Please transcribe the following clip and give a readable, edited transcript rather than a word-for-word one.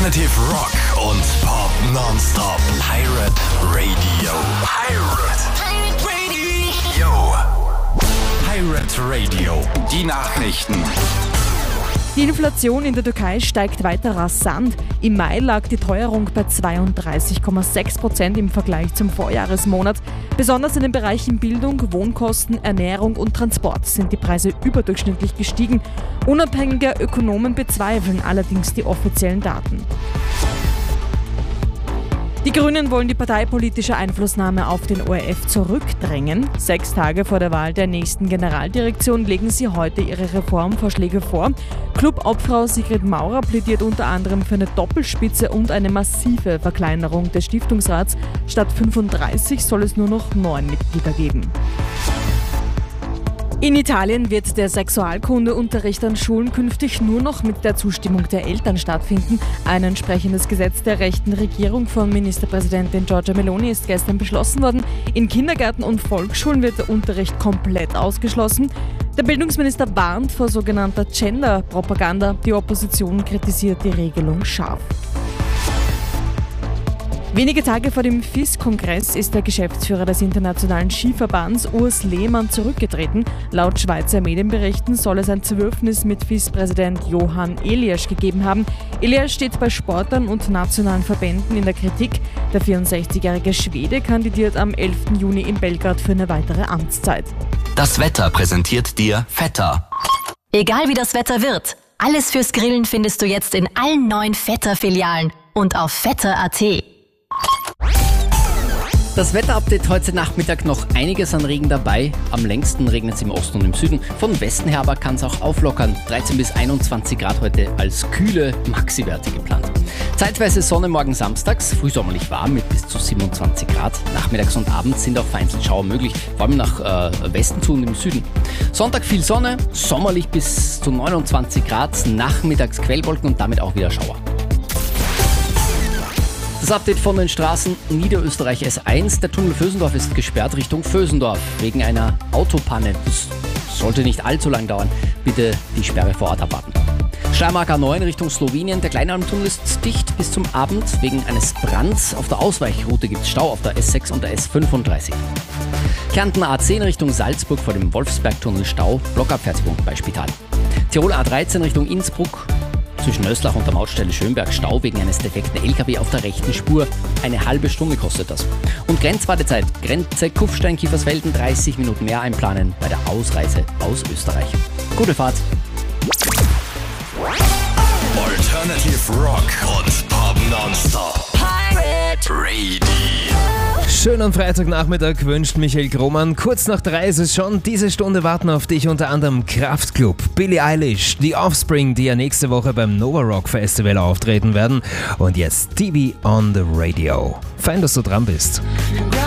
Alternative Rock und Pop nonstop. Pirate Radio. Pirate Radio. Pirate Radio. Die Nachrichten. Die Inflation in der Türkei steigt weiter rasant. Im Mai lag die Teuerung bei 32,6% im Vergleich zum Vorjahresmonat. Besonders in den Bereichen Bildung, Wohnkosten, Ernährung und Transport sind die Preise überdurchschnittlich gestiegen. Unabhängige Ökonomen bezweifeln allerdings die offiziellen Daten. Die Grünen wollen die parteipolitische Einflussnahme auf den ORF zurückdrängen. 6 Tage vor der Wahl der nächsten Generaldirektion legen sie heute ihre Reformvorschläge vor. Clubobfrau Sigrid Maurer plädiert unter anderem für eine Doppelspitze und eine massive Verkleinerung des Stiftungsrats. Statt 35 soll es nur noch 9 Mitglieder geben. In Italien wird der Sexualkundeunterricht an Schulen künftig nur noch mit der Zustimmung der Eltern stattfinden. Ein entsprechendes Gesetz der rechten Regierung von Ministerpräsidentin Giorgia Meloni ist gestern beschlossen worden. In Kindergärten und Volksschulen wird der Unterricht komplett ausgeschlossen. Der Bildungsminister warnt vor sogenannter Gender-Propaganda. Die Opposition kritisiert die Regelung scharf. Wenige Tage vor dem FIS-Kongress ist der Geschäftsführer des Internationalen Skiverbands Urs Lehmann zurückgetreten. Laut Schweizer Medienberichten soll es ein Zerwürfnis mit FIS-Präsident Johann Eliasch gegeben haben. Eliasch steht bei Sportlern und nationalen Verbänden in der Kritik. Der 64-jährige Schwede kandidiert am 11. Juni in Belgrad für eine weitere Amtszeit. Das Wetter präsentiert dir Vetter. Egal wie das Wetter wird, alles fürs Grillen findest du jetzt in allen 9 Vetter-Filialen und auf vetter.at. Das Wetterupdate heute Nachmittag, noch einiges an Regen dabei. Am längsten regnet es im Osten und im Süden. Von Westen her aber kann es auch auflockern. 13 bis 21 Grad heute als kühle Maxi-Werte geplant. Zeitweise Sonne morgen samstags, frühsommerlich warm mit bis zu 27 Grad. Nachmittags und abends sind auch vereinzelt Schauer möglich, vor allem nach Westen zu und im Süden. Sonntag viel Sonne, sommerlich bis zu 29 Grad. Nachmittags Quellwolken und damit auch wieder Schauer. Das Update von den Straßen Niederösterreich S1. Der Tunnel Vösendorf ist gesperrt Richtung Vösendorf wegen einer Autopanne. Das sollte nicht allzu lang dauern. Bitte die Sperre vor Ort abwarten. Steiermark A9 Richtung Slowenien. Der Kleinalmtunnel ist dicht bis zum Abend. Wegen eines Brands auf der Ausweichroute gibt es Stau auf der S6 und der S35. Kärnten A10 Richtung Salzburg vor dem Wolfsbergtunnel Stau. Blockabfertigung bei Spital. Tirol A13 Richtung Innsbruck. Zwischen Öslach und der Mautstelle Schönberg Stau wegen eines defekten LKW auf der rechten Spur. Eine halbe Stunde kostet das. Und Grenzwartezeit. Grenze Kufstein-Kiefersfelden 30 Minuten mehr einplanen bei der Ausreise aus Österreich. Gute Fahrt. Alternative Rock und Pop nonstop. Pirate Radio. Schönen Freitagnachmittag wünscht Michael Grohmann. Kurz nach 3 ist es schon. Diese Stunde warten auf dich unter anderem Kraftklub, Billie Eilish, The Offspring, die ja nächste Woche beim Nova Rock Festival auftreten werden. Und jetzt TV on the Radio. Fein, dass du dran bist.